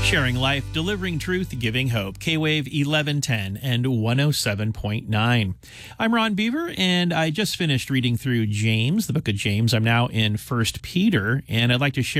Sharing life, delivering truth, giving hope. K-Wave 1110 and 107.9. I'm Ron Beaver, and I just finished reading through James, the book of James. I'm now in First Peter, and I'd like to share